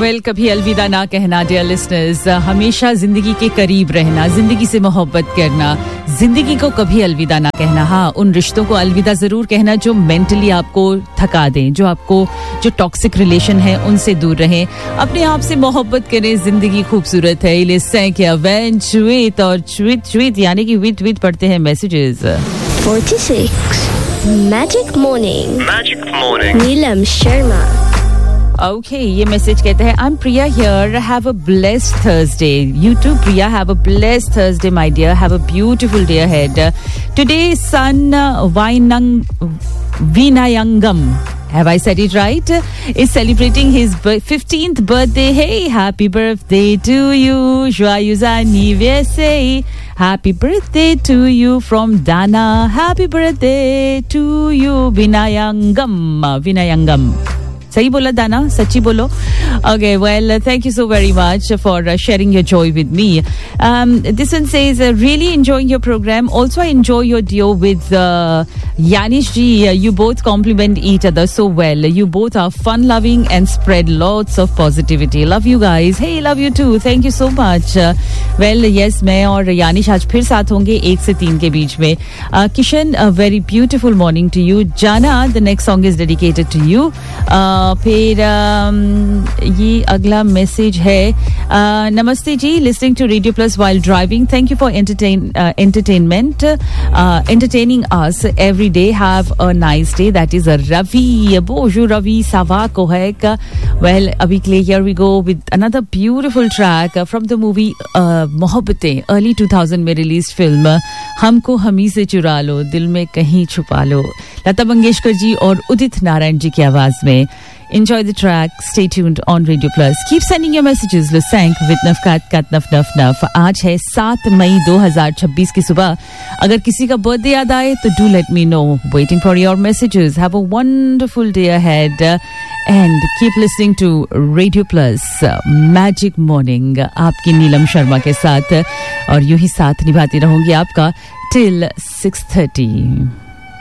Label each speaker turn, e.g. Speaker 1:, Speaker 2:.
Speaker 1: Well कभी अलविदा ना कहना डियर लिसनर्स, हमेशा जिंदगी के करीब रहना, जिंदगी से मोहब्बत करना, जिंदगी को कभी अलविदा ना कहना. हाँ, उन रिश्तों को अलविदा जरूर कहना जो मेंटली आपको थका दें, जो टॉक्सिक रिलेशन है उनसे दूर रहें. अपने आप से मोहब्बत करें, जिंदगी खूबसूरत है. इले क्या वैन चुईत और चुईत यानी कि वित पढ़ते हैं messages.
Speaker 2: 46 magic morning Neelam Sharma.
Speaker 1: Okay, ये मैसेज कहते हैं, I'm Priya here. Have a blessed Thursday. You too, Priya. Have a blessed Thursday, my dear. Have a beautiful day ahead. Today, son Vinayangam, have I said it right, is celebrating his 15th birthday. Hey, happy birthday to you. Joyeux anniversaire. Happy birthday to you from Dana. Happy birthday to you, Vinayangam. सही बोला दाना, सच्ची बोलो. Okay, well, thank you so very much for sharing your joy with me. This one says, really enjoying your program. Also, I enjoy your duo with Yanish ji. You both complement each other so well. You both are fun-loving and spread lots of positivity. Love you guys. Hey, love you too. Thank you so much. Well, yes, मैं और यानिश आज फिर साथ होंगे 1 से 3 के बीच में. Kishan, a very beautiful morning to you. Jana, the next song is dedicated to you. फिर ये अगला मैसेज है, नमस्ते जी, listening to radio plus while driving. Thank you for entertainment, entertaining us every day. Have a nice day. That is Ravi. बोजू रवि सावा को है. Well, अभी के लिए here we go with another beautiful track from the movie Mohabbatein. Early 2000 में release film हमको हमी से चुरा लो, दिल में कहीं छुपा लो. लता मंगेशकर जी और उदित नारायण जी की आवाज में. Enjoy the track. Stay tuned on Radio Plus. Keep sending your messages. Lusank with Nafkat Naf. आज है 7 मई 2026 की सुबह. अगर किसी का बर्थडे याद आए तो do let me know. Waiting for your messages. Have a wonderful day ahead and keep listening to Radio Plus Magic Morning. आपकी नीलम शर्मा के साथ, और यूं ही साथ निभाती रहूंगी आपका till 6:30.